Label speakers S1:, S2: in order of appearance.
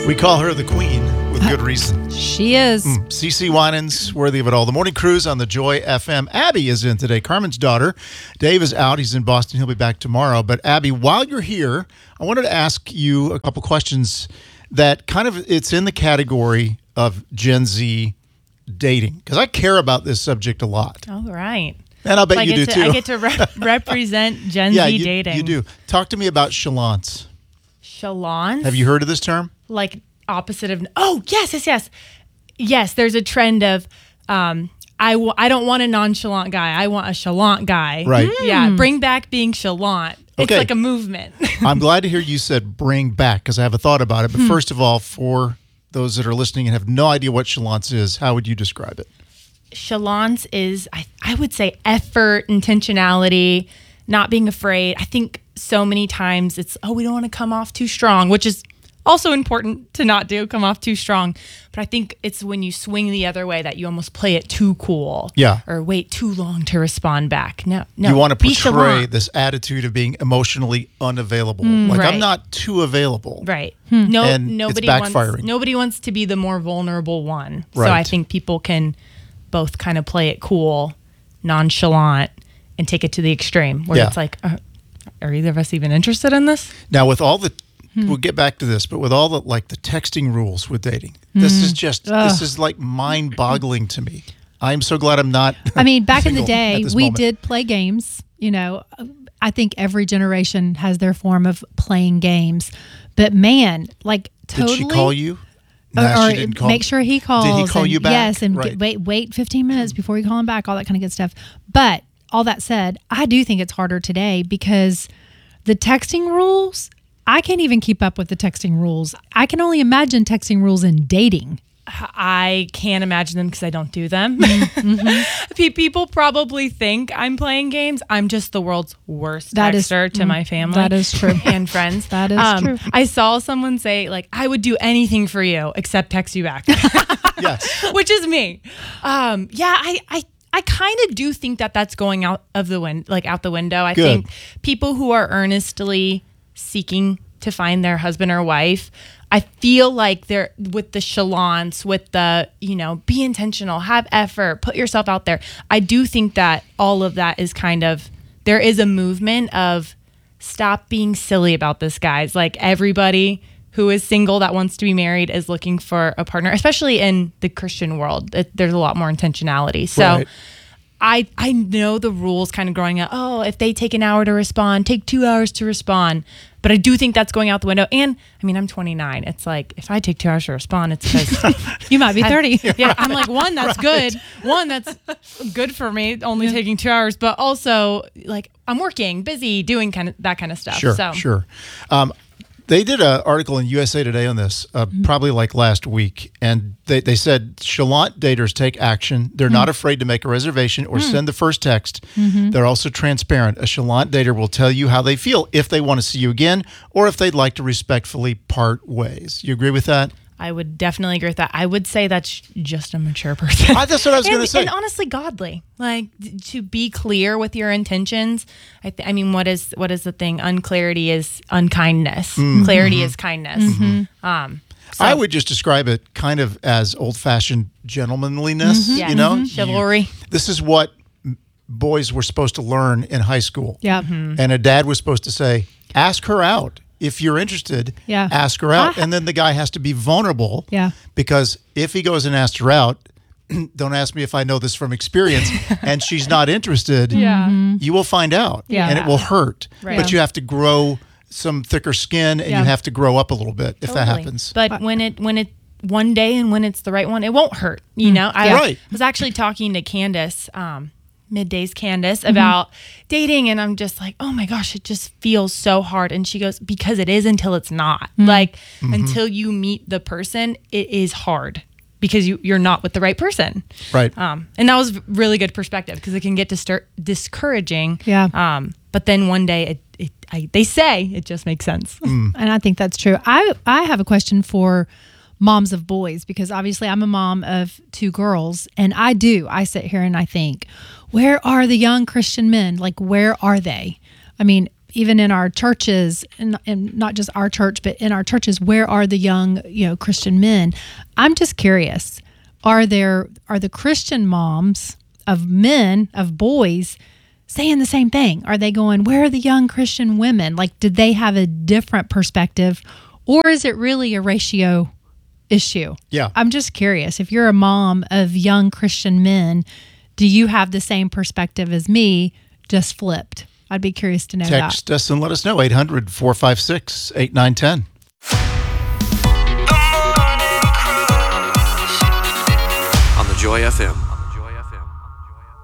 S1: We call her the queen with good reason.
S2: She is.
S1: CeCe Winans, worthy of it all. The Morning Cruise on the Joy FM. Abby is in today, Carmen's daughter. Dave is out. He's in Boston. He'll be back tomorrow. But Abby, while you're here, I wanted to ask you a couple questions that kind of, it's in the category of Gen Z dating, because I care about this subject a lot.
S3: All right.
S1: And I bet you do too.
S3: I get to represent Gen Z dating.
S1: You do. Talk to me about chalance.
S3: Chalance?
S1: Have you heard of this term?
S3: Like opposite of, yes. Yes, there's a trend of, I don't want a nonchalant guy. I want a chalant guy.
S1: Right.
S3: Yeah, bring back being chalant. It's
S1: Okay.
S3: like a movement.
S1: I'm glad to hear you said bring back, because I have a thought about it. But first of all, for those that are listening and have no idea what chalance is, how would you describe it?
S3: Chalance is, I would say, effort, intentionality, not being afraid. I think so many times it's, we don't want to come off too strong, which is also important to not do, come off too strong. But I think it's when you swing the other way that you almost play it too cool.
S1: Yeah.
S3: Or wait too long to respond back. No.
S1: You want to
S3: be
S1: portray
S3: chalant.
S1: this attitude of being emotionally unavailable. Like,
S3: right.
S1: I'm not too available.
S3: Right.
S1: And it's
S3: Nobody
S1: backfiring.
S3: Nobody wants to be the more vulnerable one.
S1: Right.
S3: So I think people can both kind of play it cool, nonchalant, and take it to the extreme where it's like, are either of us even interested in this?
S1: Now, with all the, we'll get back to this, but with all the, like, the texting rules with dating, this is just, this is like mind-boggling to me. I'm so glad I'm not.
S2: I mean, back in the
S1: single
S2: day,
S1: at this
S2: we
S1: moment.
S2: did play games. You know, I think every generation has their form of playing games. But man, like totally.
S1: Did she call you?
S2: Or
S1: Nah, she didn't call.
S2: make sure he calls.
S1: Did he call
S2: and
S1: you back?
S2: Yes, and
S1: Right.
S2: wait 15 minutes before you call him back, all that kind of good stuff. But all that said, I do think it's harder today because the texting rules, I can't even keep up with the texting rules. I can only imagine texting rules in dating.
S3: I can't imagine them because I don't do them. People probably think I'm playing games. I'm just the world's worst texter to my family.
S2: That is true.
S3: And friends.
S2: That is true.
S3: I saw someone say, like, I would do anything for you except text you back.
S1: Yes.
S3: Which is me. I kind of do think that that's going out of the out the window. I
S1: Good.
S3: think people who are earnestly seeking to find their husband or wife, I feel like they're with the chalance, with the, be intentional, have effort, put yourself out there. I do think that all of that is kind of, there is a movement of stop being silly about this, guys. Like, everybody who is single that wants to be married is looking for a partner, especially in the Christian world. There's a lot more intentionality. So
S1: Right.
S3: I know the rules kind of growing up. Oh, if they take an hour to respond, take 2 hours to respond. But I do think that's going out the window. And I mean, I'm 29. It's like, if I take 2 hours to respond, it's because
S2: You might be 30.
S3: yeah, I'm like, one, that's good. One, that's good for me, only taking 2 hours. But also, like, I'm working, busy, doing that kind of stuff.
S1: Sure. They did an article in USA Today on this, probably like last week, and they said chalant daters take action. They're not afraid to make a reservation or send the first text. They're also transparent. A chalant dater will tell you how they feel, if they want to see you again, or if they'd like to respectfully part ways. You agree with that?
S3: I would definitely agree with that. I would say that's just a mature person.
S1: That's what I was going to say.
S3: And honestly, godly. Like, to be clear with your intentions. I mean, what is the thing? Unclarity is unkindness. Clarity is kindness.
S1: I would just describe it kind of as old-fashioned gentlemanliness,
S3: Yeah. Chivalry.
S1: This is what boys were supposed to learn in high school.
S2: Yeah.
S1: And a dad was supposed to say, ask her out. If you're interested,
S2: Yeah.
S1: ask her out. And then the guy has to be vulnerable.
S2: Yeah.
S1: Because if he goes and asks her out, don't ask me if I know this from experience, and she's not interested, you will find out.
S2: Yeah.
S1: And it will hurt.
S3: Right.
S1: But you have to grow some thicker skin, and
S2: Yeah.
S1: you have to grow up a little bit if that
S3: Totally.
S1: happens.
S3: But when it one day and when it's the right one, it won't hurt. I
S1: Right.
S3: was actually talking to Candace, Middays Candace, about dating, and I'm just like, oh my gosh, it just feels so hard. And she goes, because it is until it's not. Like, until you meet the person, it is hard because you're not with the right person.
S1: Right.
S3: And that was really good perspective because it can get discouraging.
S2: Yeah.
S3: But then one day they say it just makes sense.
S2: And I think that's true. I have a question for moms of boys, because obviously I'm a mom of 2 girls, and I sit here and I think, where are the young Christian men? Like, where are they? I mean, even in our churches, and not just our church, but in our churches, where are the young, Christian men? I'm just curious. Are the Christian moms of men, of boys, saying the same thing? Are they going, where are the young Christian women? Like, did they have a different perspective, or is it really a ratio issue?
S1: Yeah.
S2: I'm just curious. If you're a mom of young Christian men, do you have the same perspective as me, just flipped? I'd be curious to know
S1: Text us and let us know. 800-456-8910.
S4: On the Joy FM